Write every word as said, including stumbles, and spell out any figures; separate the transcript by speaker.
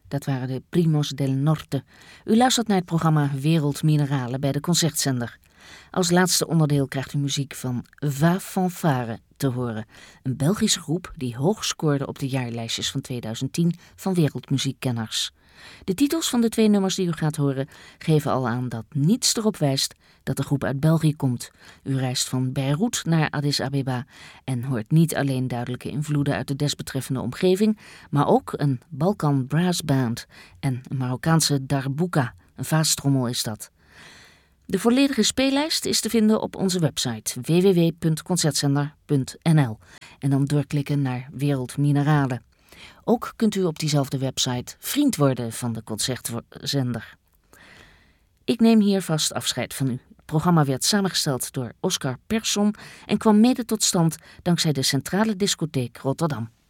Speaker 1: Dat waren de Primos del Norte. U luistert naar het programma Wereld Mineralen bij de Concertzender. Als laatste onderdeel krijgt u muziek van Va Fanfare te horen. Een Belgische groep die hoog scoorde op de jaarlijstjes van tweeduizend tien van wereldmuziekkenners. De titels van de twee nummers die u gaat horen geven al aan dat niets erop wijst dat de groep uit België komt. U reist van Beirut naar Addis Abeba en hoort niet alleen duidelijke invloeden uit de desbetreffende omgeving, maar ook een Balkan Brass Band en een Marokkaanse darbuka, een vaastrommel is dat. De volledige speellijst is te vinden op onze website w w w punt concertzender punt n l en dan doorklikken naar Wereld Mineralen. Ook kunt u op diezelfde website vriend worden van de Concertzender. Ik neem hier vast afscheid van u. Het programma werd samengesteld door Oscar Persson en kwam mede tot stand dankzij de Centrale Discotheek Rotterdam.